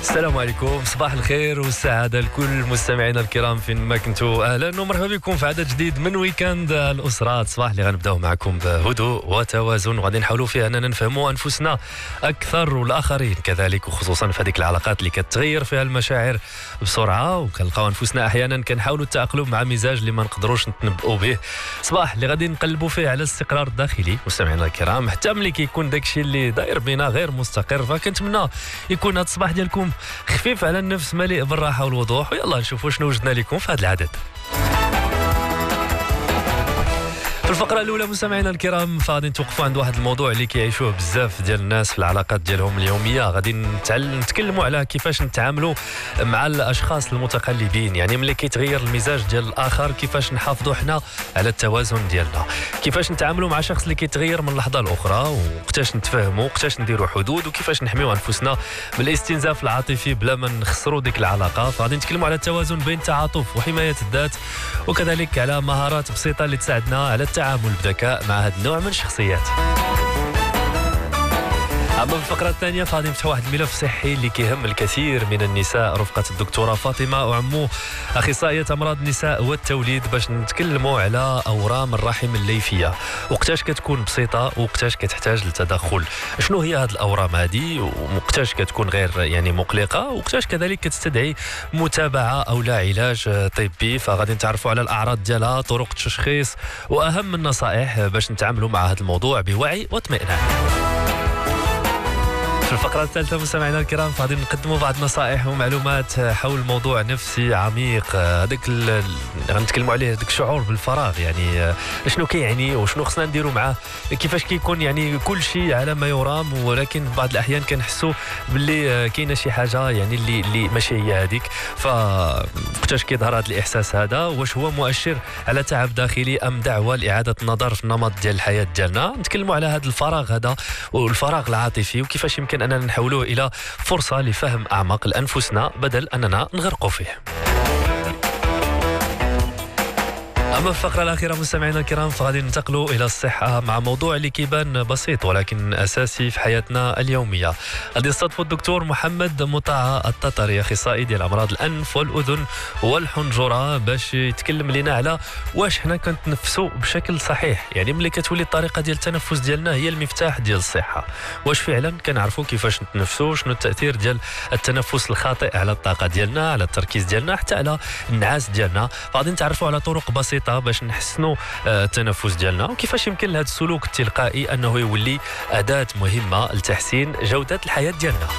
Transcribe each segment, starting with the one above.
السلام عليكم، صباح الخير والسعادة لكل مستمعينا الكرام فين ما كنتوا. أهلا ومرحبا بكم في عدد جديد من ويكاند الأسرة. صباح اللي غنبداو معكم بهدوء وتوازن، وغادي نحاولوا فيه أننا نفهموا أنفسنا أكثر والآخرين كذلك، وخصوصا في هذيك العلاقات اللي كتغير فيها المشاعر بسرعة، وكنلقاو أنفسنا أحيانا كنحاولوا التأقلم مع مزاج اللي ما نقدروش نتنبؤوا به. صباح اللي غادي نقلبوا فيه على الاستقرار الداخلي مستمعينا الكرام، حتى ملي كيكون داكشي اللي داير بينا غير مستقر. فكنتمنى يكون هذا الصباح ديالكم خفيف على النفس، مليء بالراحه والوضوح، ويلا نشوفوا شنو وجدنا لكم في هذا العدد. في الفقرة الأولى مستمعينا الكرام فغادي نتوقفوا عند واحد الموضوع اللي كيعيشوه بزاف ديال الناس في العلاقات ديالهم اليومية. غادي نتكلموا على كيفاش نتعاملوا مع الأشخاص المتقلبين، يعني ملي كيتغير المزاج ديال الآخر كيفاش نحافظوا حنا على التوازن ديالنا، كيفاش نتعاملوا مع شخص اللي كيتغير من لحظة لأخرى، وقتاش نتفاهموا، وقتاش نديروا حدود، وكيفاش نحميوا أنفسنا من الاستنزاف العاطفي بلا ما نخسروا ديك العلاقة. فغادي نتكلموا على التوازن بين التعاطف وحماية الذات، وكذلك على مهارات بسيطة اللي تساعدنا على التعامل بذكاء مع هذا النوع من الشخصيات. أما في الفقرة الثانية فغادي نفتحوا واحد الملف صحي اللي كيهم الكثير من النساء رفقة الدكتورة فاطمة وعمو أخصائية أمراض النساء والتوليد، باش نتكلموا على أورام الرحم الليفية، وقتاش كتكون بسيطة وقتاش كتحتاج للتدخل، شنو هي هذه الأورام هذه، وقتاش كتكون غير يعني مقلقة، وقتاش كذلك كتستدعي متابعة أو لا علاج طبي. فغادي نتعرفوا على الأعراض ديالها، طرق التشخيص، وأهم النصائح باش نتعاملوا مع هذا الموضوع بوعي واطمئنان. في الفقرة الثالثة مستمعينا الكرام فغادي نقدموا بعض النصائح ومعلومات حول موضوع نفسي عميق، هذاك غنتكلموا عليه، هذاك الشعور بالفراغ، يعني شنو كيعني وشنو خصنا نديروا معاه، كيفاش كيكون يعني كل شيء على ما يرام، ولكن بعض الأحيان كنحسوا باللي كاينه شي حاجة يعني اللي ماشي هي هذيك. فوقتاش كيظهر هذا الإحساس هذا؟ واش هو مؤشر على تعب داخلي أم دعوة لإعادة النظر في النمط ديال الحياة ديالنا؟ نتكلموا على هذا الفراغ هذا والفراغ العاطفي، وكيفاش يمكن أننا نحولوه إلى فرصة لفهم أعمق لأنفسنا بدل أننا نغرقوا فيه. أما في الفقرة الأخيرة مستمعينا الكرام فغادي ننتقلوا إلى الصحة مع موضوع اللي كيبان بسيط ولكن أساسي في حياتنا اليومية. غادي نستضيفوا الدكتور محمد مطاع التطري، أخصائي ديال أمراض الأنف والأذن والحنجرة، باش يتكلم لنا على واش حنا كنتنفسوا بشكل صحيح، يعني ملي كتولي الطريقة ديال التنفس ديالنا هي المفتاح ديال الصحة، واش فعلا كنعرفوا كيفاش نتنفسوا، شنو التأثير ديال التنفس الخاطئ على الطاقة ديالنا، على التركيز ديالنا، حتى على النعاس ديالنا. فغادي نتعرفوا على طرق بسيطة باش نحسنوا التنفس ديالنا، وكيفاش يمكن لهذا السلوك التلقائي انه يولي اداه مهمه لتحسين جوده الحياه ديالنا.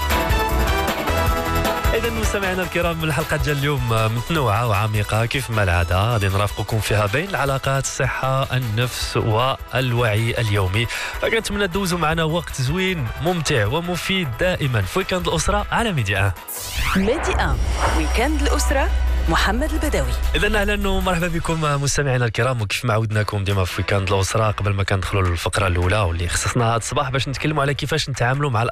إذا مستمعينا الكرام الحلقة ديال اليوم متنوعة وعميقة كيف ما العادة، غادي نرافقكم فيها بين العلاقات، الصحة، النفس والوعي اليومي. فكنتمنى تدوزوا معنا وقت زوين ممتع ومفيد دائما في ويكاند الأسرة على ميديا 1. ميديا 1 ويكاند الأسرة محمد البدوي. إذا أهلا ومرحبا بكم مستمعينا الكرام، وكيف ما عودناكم ديما في ويكاند الأسرة، قبل ما كندخلوا للفقرة الأولى واللي خصصنا هذا الصباح باش نتكلموا على كيفاش نتعاملوا مع